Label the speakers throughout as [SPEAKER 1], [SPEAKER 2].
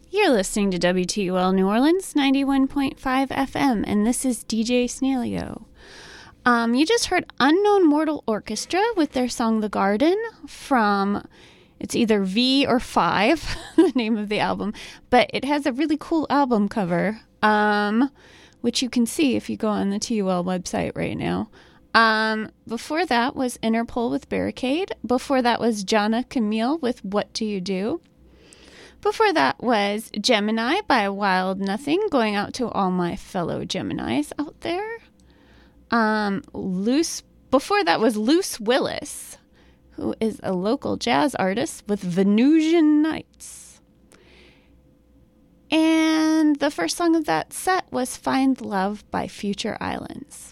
[SPEAKER 1] You're listening to WTUL New Orleans 91.5 FM, and this is DJ Snailio. You just heard Unknown Mortal Orchestra with their song The Garden from, it's either V or 5, the name of the album, but it has a really cool album cover, which you can see if you go on the TUL website right now. Before that was Interpol with Barricade. Before that was Jana Camille with What Do You Do? Before that was Gemini by Wild Nothing, going out to all my fellow Geminis out there. Before that was Luce Willis, who is a local jazz artist with Venusian Nights. And the first song of that set was Find Love by Future Islands.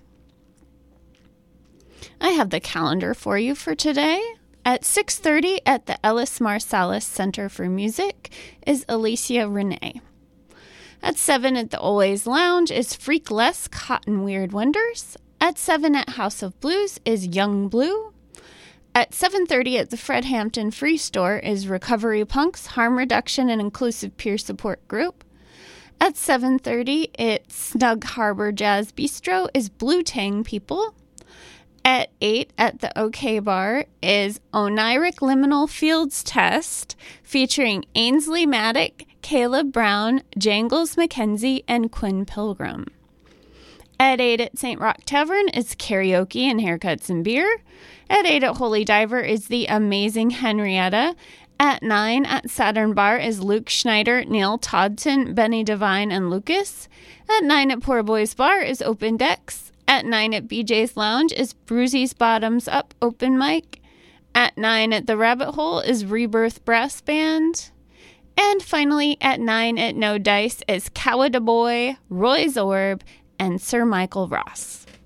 [SPEAKER 1] I have the calendar for you for today. At 6:30 at the Ellis Marsalis Center for Music is Alicia Renee. At 7 at the Always Lounge is Freak Less Cotton Weird Wonders. At 7 at House of Blues is Young Blue. At 7:30 at the Fred Hampton Free Store is Recovery Punks, Harm Reduction and Inclusive Peer Support Group. At 7:30 at Snug Harbor Jazz Bistro is Blue Tang People. At 8 at the OK Bar is Oniric Liminal Fields Test featuring Ainsley Maddock, Caleb Brown, Jangles McKenzie, and Quinn Pilgrim. At 8 at St. Rock Tavern is Karaoke and Haircuts and Beer. At 8 at Holy Diver is The Amazing Henrietta. At 9 at Saturn Bar is Luke Schneider, Neil Todson, Benny Devine, and Lucas. At 9 at Poor Boys Bar is Open Decks. At 9 at BJ's Lounge is Brucey's Bottoms Up Open Mic. At 9 at the Rabbit Hole is Rebirth Brass Band. And finally, at 9 at No Dice is Cowada Boy, Roy Zorb, and Sir Michael Ross.